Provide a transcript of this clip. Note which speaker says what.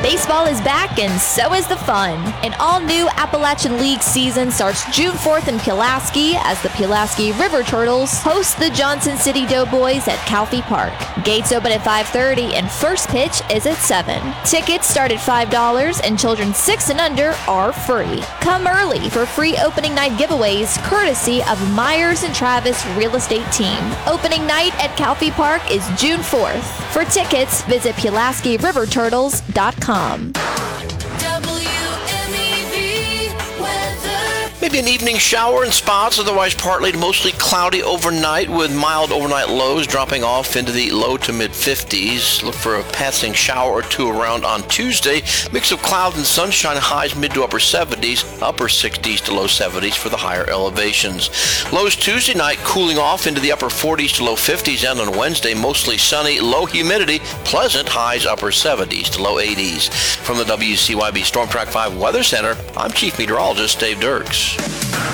Speaker 1: Baseball is back and so is the fun. An all-new Appalachian League season starts June 4th in Pulaski as the Pulaski River Turtles host the Johnson City Doughboys at Calfee Park. Gates open at 5:30 and first pitch is at 7. Tickets start at $5 and children 6 and under are free. Come early for free opening night giveaways courtesy of Myers and Travis Real Estate Team. Opening night at Calfee Park is June 4th. For tickets, visit PulaskiRiverTurtles.com.
Speaker 2: Maybe an evening shower in spots, otherwise partly to mostly cloudy overnight with mild overnight lows dropping off into the low to mid 50s. Look for a passing shower or two around on Tuesday. Mix of clouds and sunshine, highs mid to upper 70s, upper 60s to low 70s for the higher elevations. Lows Tuesday night cooling off into the upper 40s to low 50s, and on Wednesday mostly sunny, low humidity, pleasant highs upper 70s to low 80s. From the WCYB Storm Track 5 Weather Center, I'm Chief Meteorologist Dave Dirks.